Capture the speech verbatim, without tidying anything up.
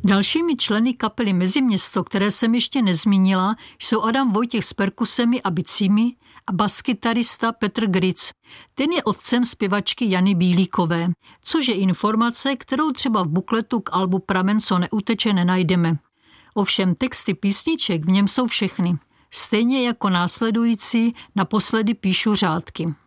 Dalšími členy kapely Meziměsto, které jsem ještě nezmínila, jsou Adam Vojtěch s perkusemi a bicími a baskytarista Petr Gritz. Ten je otcem zpěvačky Jany Bílíkové, což je informace, kterou třeba v bukletu k albu Pramen, co neuteče, nenajdeme. Ovšem texty písniček v něm jsou všechny. Stejně jako následující Naposledy píšu řádky.